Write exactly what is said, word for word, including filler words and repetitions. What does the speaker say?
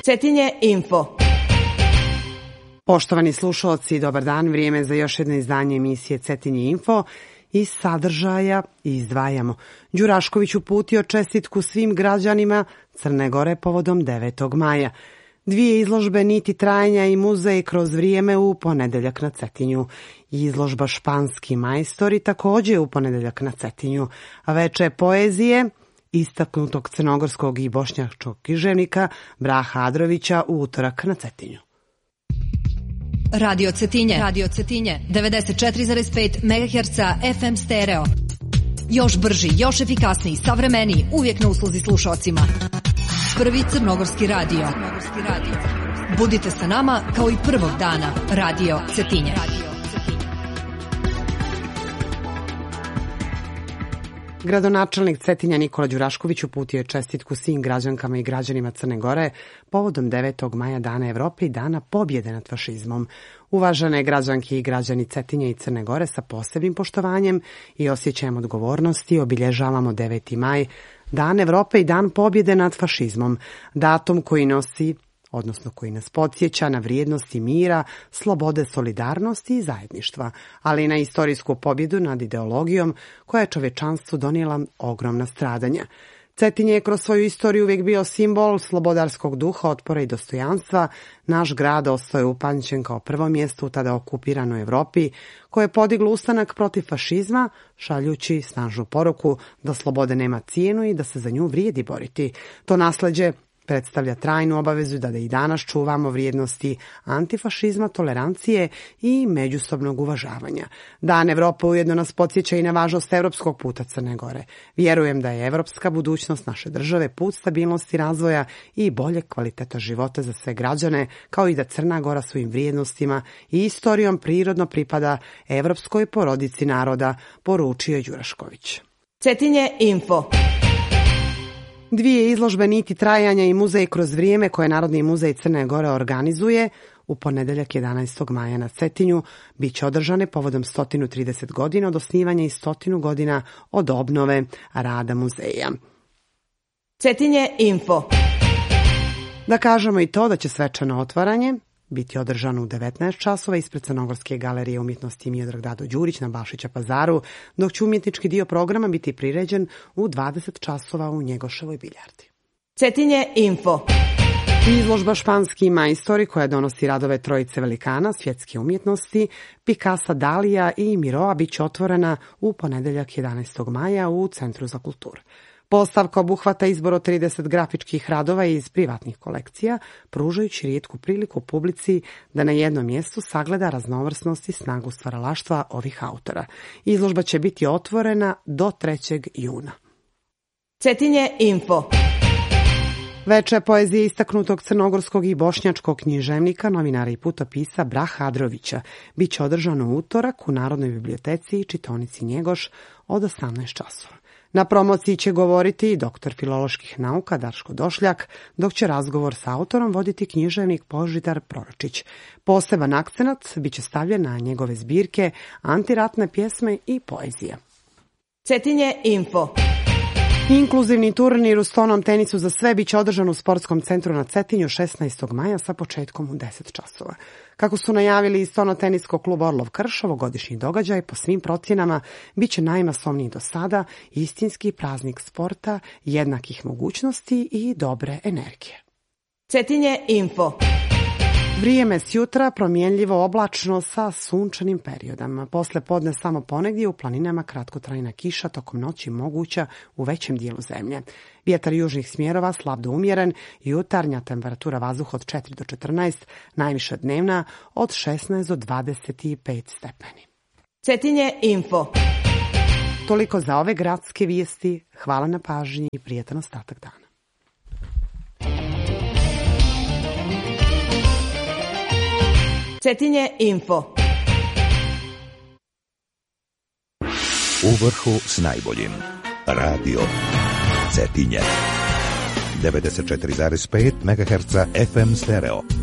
Cetinje Info. Poštovani slušalci, dobar dan, vrijeme za još jedno izdanje emisije Cetinje Info. Iz sadržaja izdvajamo. Đurašković uputio čestitku svim građanima Crne Gore povodom devetog maja. Dvije izložbe Niti trajanja i muzej kroz vrijeme u ponedeljak na Cetinju. Izložba Španski majstori također u ponedeljak na Cetinju. A veče poezije istaknutog crnogorskog i bošnjačkog književnika Braha Adrovića u utorak na Cetinju. Radio Cetinje, Radio Cetinje, devedeset četiri zarez pet megaherca F M stereo. Još brži, još efikasniji, savremeniji, uvijek na usluzi slušocima. Prvi crnogorski radio. Budite sa nama kao i prvog dana. Radio Cetinje. Gradonačelnik Cetinja Nikola Đurašković uputio je čestitku svim građankama i građanima Crne Gore povodom devetog maja Dana Evrope i Dana pobjede nad fašizmom. Uvažene građanke i građani Cetinja i Crne Gore, sa posebnim poštovanjem i osjećajem odgovornosti obilježavamo deveti maj, Dan Evrope i Dan pobjede nad fašizmom, datum koji nosi, odnosno koji nas podsjeća na vrijednosti mira, slobode, solidarnosti i zajedništva, ali i na istorijsku pobjedu nad ideologijom koja je čovječanstvu donijela ogromna stradanja. Cetinje je kroz svoju istoriju uvijek bio simbol slobodarskog duha, otpora i dostojanstva. Naš grad ostao je upamćen kao prvo mjesto u tada okupiranoj Evropi, koje je podiglo ustanak protiv fašizma, šaljući snažnu poruku da slobode nema cijenu i da se za nju vrijedi boriti. To nasleđe predstavlja trajnu obavezu da, da i danas čuvamo vrijednosti antifašizma, tolerancije i međusobnog uvažavanja. Dan Evrope ujedno nas podsjeća i na važnost evropskog puta Crne Gore. Vjerujem da je evropska budućnost naše države put stabilnosti, razvoja i boljeg kvaliteta života za sve građane, kao i da Crna Gora svojim vrijednostima i istorijom prirodno pripada evropskoj porodici naroda, poručio je Đurašković. Cetinje Info. Dvije izložbe Niti trajanja i muzej kroz vrijeme koje Narodni muzej Crne Gore organizuje u ponedeljak jedanaestog maja na Cetinju bit će održane povodom sto trideset godina od osnivanja i sto godina od obnove rada muzeja. Cetinje Info. Da kažemo i to da će svečano otvaranje biti održano u devetnaest časova ispred Crnogorske galerije umjetnosti Miodrag Dado Đurić na Bašića Pazaru, dok će umjetnički dio programa biti priređen u dvadeset časova u Njegoševoj biljardi. Cetinje Info. Izložba Španski majstori koja donosi radove trojice velikana svjetske umjetnosti, Picassa, Dalija i Miroa bit će otvorena u ponedeljak jedanaestog maja u Centru za kulturu. Postavka obuhvata izbor od trideset grafičkih radova iz privatnih kolekcija, pružajući rijetku priliku publici da na jednom mjestu sagleda raznovrsnost i snagu stvaralaštva ovih autora. Izložba će biti otvorena do trećeg juna. Cetinje Info. Veče poezije istaknutog crnogorskog i bošnjačkog književnika, novinara i putopisa Braha Adrovića bit će održano u utorak u Narodnoj biblioteci i čitaonici Njegoš od osamnaest časova. Na promociji će govoriti i doktor filoloških nauka Darško Došljak, dok će razgovor sa autorom voditi književnik Božidar Proročić. Poseban akcenat bit će stavljen na njegove zbirke, antiratne pjesme i poezija. Cetinje Info. Inkluzivni turnir u stonom tenisu za sve bit će održan u Sportskom centru na Cetinju šesnaestog maja sa početkom u deset časova. Kako su najavili iz stono-teniskog kluba Orlov Krš, ovogodišnji događaj po svim procjenama bit će najmasovniji do sada, istinski praznik sporta, jednakih mogućnosti i dobre energije. Cetinje Info. Vrijeme s jutra promjenljivo oblačno sa sunčanim periodama. Posle podne samo ponegdje u planinama kratkotrajna kiša, tokom noći moguća u većem dijelu zemlje. Vjetar južnih smjerova slab do umjeren, jutarnja temperatura vazduha od četiri do četrnaest, najviša dnevna od šesnaest do dvadeset pet stepeni. Cetinje Info. Toliko za ove gradske vijesti. Hvala na pažnji i prijetan ostatak dana. Cetinje Info. U vrhu s najboljim. Radio Cetinje. devedeset četiri zarez pet megaherca F M stereo.